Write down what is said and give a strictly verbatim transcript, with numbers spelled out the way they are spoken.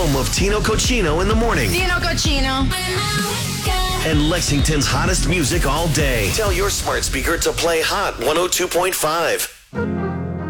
home of Tino Cochino in the morning. Tino Cochino. And Lexington's hottest music all day. Tell your smart speaker to play Hot one oh two point five.